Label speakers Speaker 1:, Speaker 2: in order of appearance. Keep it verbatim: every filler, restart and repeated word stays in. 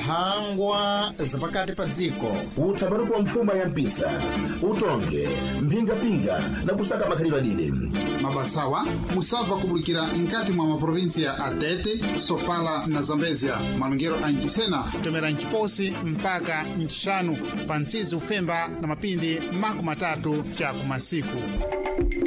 Speaker 1: mphangwa zapakati pa dziko,
Speaker 2: uthambaruko kwa mfuma ya mpisa, utonge, mphinga-pinga na kusaka makhalidwe adide.
Speaker 3: Mabasawa musava kubulikira nkati mwa maprovinsia ya Atete, Sofala na Zambezia, malungero a Ncisena, tomera Nciposi mpaka Ncixanu, Pantsizi, Ufemba na mapindi maku matatu cha kumasiku.